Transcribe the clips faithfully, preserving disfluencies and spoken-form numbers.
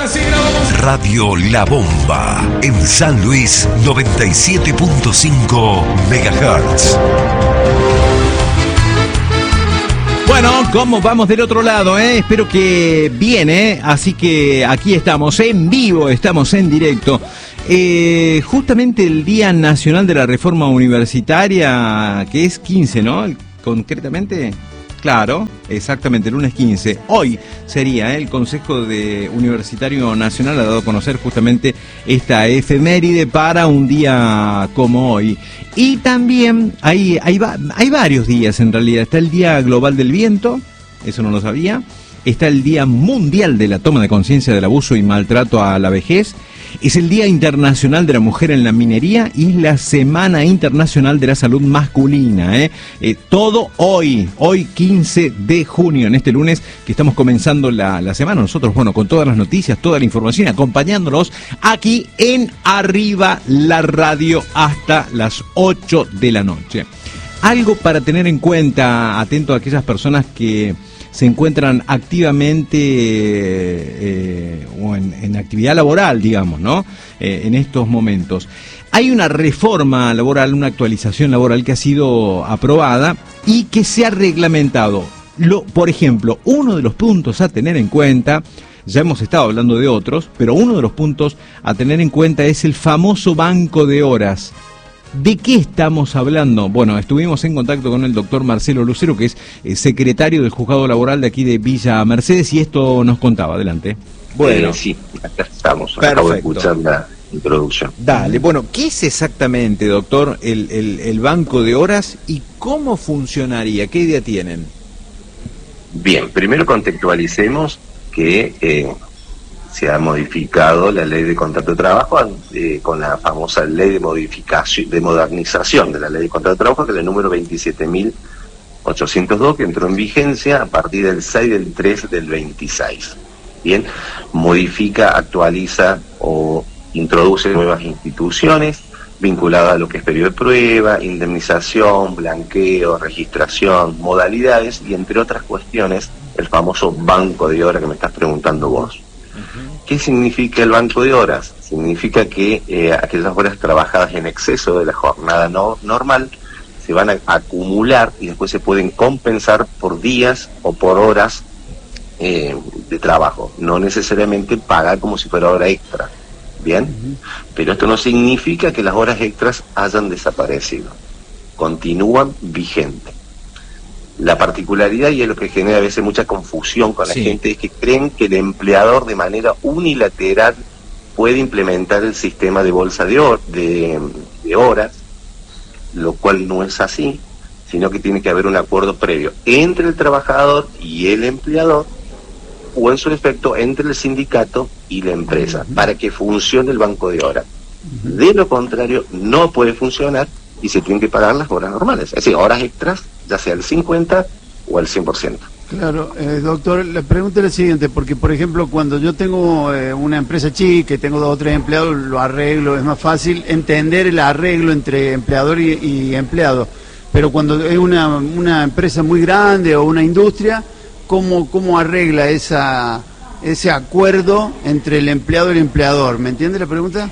Radio La Bomba en San Luis noventa y siete punto cinco megahertz. Bueno, ¿cómo vamos del otro lado? Eh? Espero que bien, ¿eh? Así que aquí estamos en vivo, estamos en directo. Eh, justamente el Día Nacional de la Reforma Universitaria, que es quince, ¿no? Concretamente, claro, exactamente, el lunes quince. Hoy sería, ¿eh? El Consejo de Universitario Nacional ha dado a conocer justamente esta efeméride para un día como hoy. Y también hay, hay, hay varios días en realidad. Está el Día Global del Viento, eso no lo sabía. Está el Día Mundial de la Toma de Conciencia del Abuso y Maltrato a la Vejez. Es el Día Internacional de la Mujer en la Minería y es la Semana Internacional de la Salud Masculina. ¿eh? Eh, todo hoy, hoy quince de junio, en este lunes que estamos comenzando la, la semana. Nosotros, bueno, con todas las noticias, toda la información, acompañándolos aquí en Arriba la Radio hasta las ocho de la noche. Algo para tener en cuenta, atento a aquellas personas que se encuentran activamente eh, o en, en actividad laboral, digamos, ¿no? Eh, en estos momentos. Hay una reforma laboral, una actualización laboral que ha sido aprobada y que se ha reglamentado. Lo, por ejemplo, uno de los puntos a tener en cuenta, ya hemos estado hablando de otros, pero uno de los puntos a tener en cuenta es el famoso banco de horas. ¿De qué estamos hablando? Bueno, estuvimos en contacto con el doctor Marcelo Lucero, que es eh, secretario del Juzgado Laboral de aquí de Villa Mercedes, y esto nos contaba. Adelante. Bueno, eh, sí, acá estamos. Perfecto. Acabo de escuchar la introducción. Dale, bueno, ¿qué es exactamente, doctor, el, el, el banco de horas y cómo funcionaría? ¿Qué idea tienen? Bien, primero contextualicemos que eh, se ha modificado la ley de contrato de trabajo eh, con la famosa ley de modificación, de modernización de la ley de contrato de trabajo, que es el número veintisiete mil ochocientos dos, que entró en vigencia a partir del seis del tres del veintiséis. Bien, modifica, actualiza o introduce nuevas instituciones vinculadas a lo que es periodo de prueba, indemnización, blanqueo, registración, modalidades y, entre otras cuestiones, el famoso banco de horas que me estás preguntando vos. ¿Qué significa el banco de horas? Significa que eh, aquellas horas trabajadas en exceso de la jornada no normal se van a acumular y después se pueden compensar por días o por horas eh, de trabajo. No necesariamente pagar como si fuera hora extra, ¿bien? Uh-huh. Pero esto no significa que las horas extras hayan desaparecido. Continúan vigentes. La particularidad, y es lo que genera a veces mucha confusión con la sí. gente, es que creen que el empleador de manera unilateral puede implementar el sistema de bolsa de, hor de, de horas, lo cual no es así, sino que tiene que haber un acuerdo previo entre el trabajador y el empleador, o en su defecto entre el sindicato y la empresa, uh-huh. para que funcione el banco de horas. Uh-huh. De lo contrario, no puede funcionar y se tienen que pagar las horas normales, es decir, horas extras, ya sea el cincuenta o el cien por ciento. Claro, eh, doctor, la pregunta es la siguiente, porque por ejemplo cuando yo tengo eh, una empresa chica, tengo dos o tres empleados, lo arreglo, es más fácil entender el arreglo entre empleador y, y empleado, pero cuando es una, una empresa muy grande o una industria, ¿cómo, cómo arregla esa, ese acuerdo entre el empleado y el empleador? ¿Me entiende la pregunta?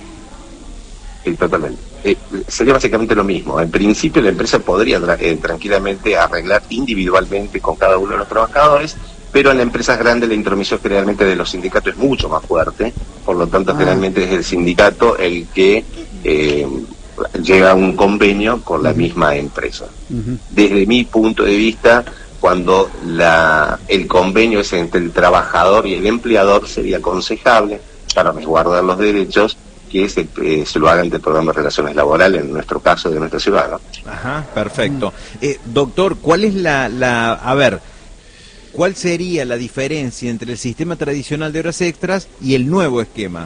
Sí, totalmente. Eh, sería básicamente lo mismo. En principio la empresa podría tra eh, tranquilamente arreglar individualmente con cada uno de los trabajadores, pero en las empresas grandes la intromisión generalmente de los sindicatos es mucho más fuerte, por lo tanto ah. generalmente es el sindicato el que eh, llega a un convenio con la misma empresa. Uh-huh. Desde mi punto de vista, cuando la, el convenio es entre el trabajador y el empleador, sería aconsejable, para resguardar los derechos, que se, eh, se lo hagan del programa de relaciones laborales, en nuestro caso de nuestra ciudad, ¿no? Ajá, perfecto. Eh, doctor, ¿cuál es la, la, a ver, cuál sería la diferencia entre el sistema tradicional de horas extras y el nuevo esquema?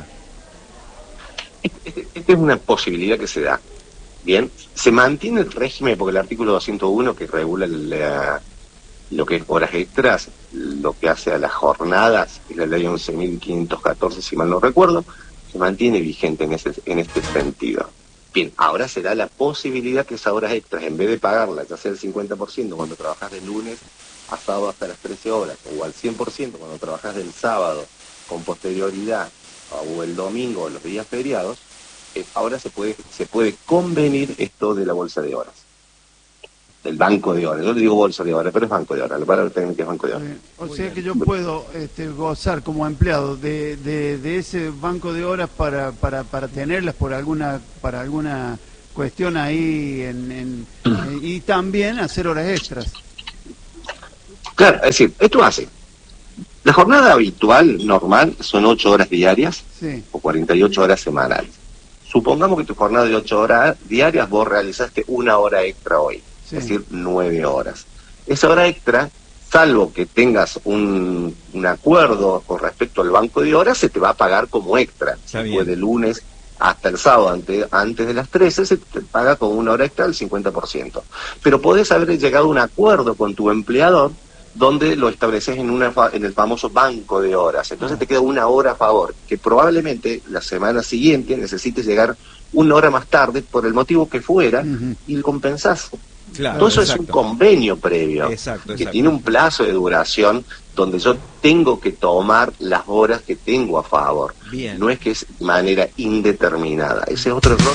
Esta es una posibilidad que se da. Bien, se mantiene el régimen, porque el artículo doscientos uno que regula la, lo que es horas extras, lo que hace a las jornadas, es la ley once mil quinientos catorce, si mal no recuerdo, se mantiene vigente en, ese, en este sentido. Bien, ahora se da la posibilidad que esas horas extras, en vez de pagarlas, ya sea el cincuenta por ciento cuando trabajas de lunes a sábado hasta las trece horas, o al cien por ciento cuando trabajas del sábado con posterioridad o el domingo o los días feriados, eh, ahora se puede se puede convenir esto de la bolsa de horas, del banco de horas. Yo le digo bolsa de horas, pero es banco de horas, la palabra técnica es banco de horas. Eh, o sea que yo puedo este, gozar como empleado de, de, de ese banco de horas para, para, para tenerlas por alguna para alguna cuestión ahí en, en, eh, y también hacer horas extras. Claro, es decir, esto hace. La jornada habitual, normal, son ocho horas diarias, Sí. o cuarenta y ocho horas semanales. Supongamos que tu jornada de ocho horas diarias vos realizaste una hora extra hoy, Sí. es decir, nueve horas. Esa hora extra, salvo que tengas un, un acuerdo con respecto al banco de horas, se te va a pagar como extra. Está Si bien. fue de lunes hasta el sábado, antes, antes de las trece, se te paga con una hora extra el cincuenta por ciento. Pero podés haber llegado a un acuerdo con tu empleador donde lo estableces en una fa- en el famoso banco de horas. Entonces te queda una hora a favor, que probablemente la semana siguiente necesites llegar una hora más tarde, por el motivo que fuera, Ujú. y lo compensás. Claro, Todo eso es exacto. un convenio previo, Exacto, que exacto. tiene un plazo de duración donde yo tengo que tomar las horas que tengo a favor. Bien. No es que es de manera indeterminada. Ese es otro error.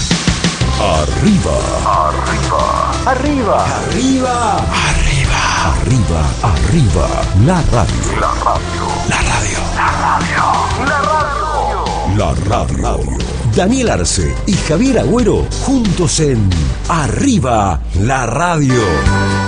Arriba. Arriba. Arriba. Arriba. Arriba. Arriba. Arriba. La radio. La radio. La radio. La radio. La radio. La radio. Daniel Arce y Javier Agüero juntos en Arriba la Radio.